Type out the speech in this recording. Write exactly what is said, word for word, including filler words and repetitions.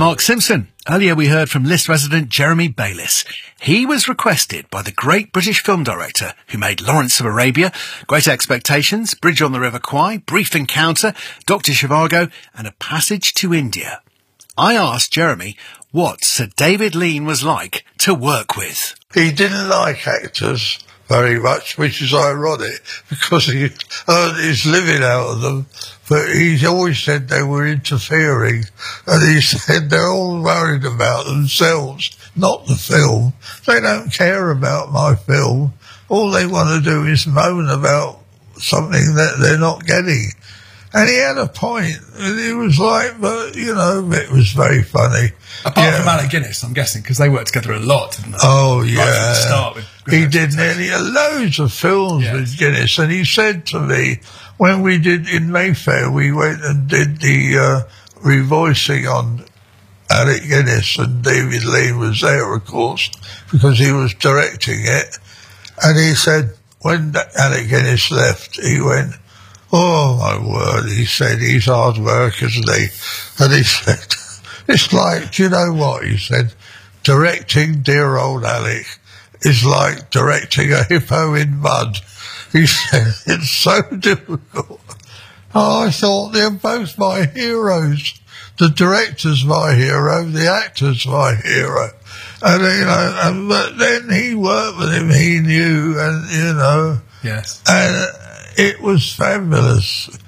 Mark Simpson. Earlier we heard from List resident Jeremy Bayliss. He was requested by the great British film director who made Lawrence of Arabia, Great Expectations, Bridge on the River Kwai, Brief Encounter, Doctor Zhivago and A Passage to India. I asked Jeremy what Sir David Lean was like to work with. He didn't like actors very much, which is ironic because he earned his living out of them, but he always said they were interfering, and he said they're all worried about themselves, not the film. They don't care about my film. All they want to do is moan about something that they're not getting. And he had a point, and it was like, but, you know, it was very funny. Apart yeah. from Alec Guinness, I'm guessing, because they worked together a lot, didn't they? Oh, yeah. Right from the start with he did nearly loads of films yes. with Guinness, and he said to me, when we did in Mayfair, we went and did the uh, revoicing on Alec Guinness, and David Lean was there, of course, because he was directing it. And he said, when Alec Guinness left, he went, "Oh, my word," he said, "he's hard work, isn't he?" And he said, it's like, do you know what? He said, directing dear old Alec is like directing a hippo in mud. He said, it's so difficult. Oh, I thought they're both my heroes. The director's my hero, the actor's my hero. And, you know, and, but then he worked with him, he knew, and, you know. Yes. And it was fabulous.